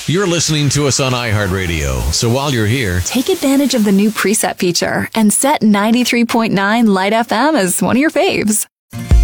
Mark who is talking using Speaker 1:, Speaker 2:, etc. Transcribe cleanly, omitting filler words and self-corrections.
Speaker 1: You're listening to us on iHeartRadio, so while you're here,
Speaker 2: take advantage of the new preset feature and set 93.9 Light FM as one of your faves.